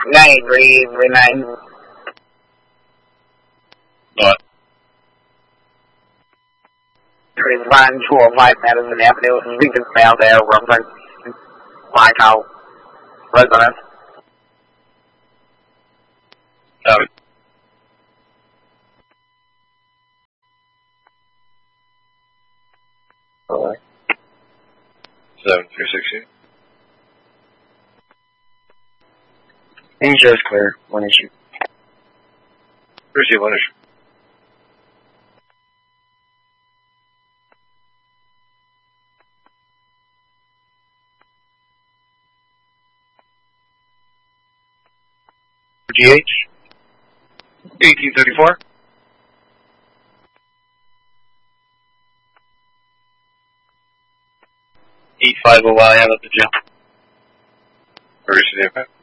9339. What? 205 Madison Avenue, Lincoln Vale there, reference Blackout residence. Alright. 7360. Insurance clear, one issue. Receive one issue. GH 1834. I'm at the jail. Receive the impact.